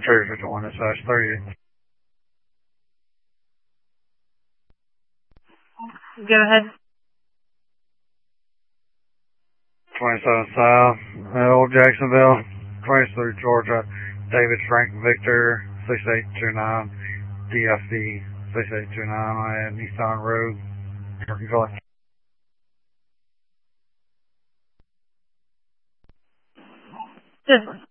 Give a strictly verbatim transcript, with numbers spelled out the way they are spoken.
Cherry fifty-one slash thirty. Go ahead. twenty-seven South, Old Jacksonville, twenty-three Georgia, David Frank Victor, six eight two nine, D F B six eight two nine, and East Island Road, Turkey Village. Just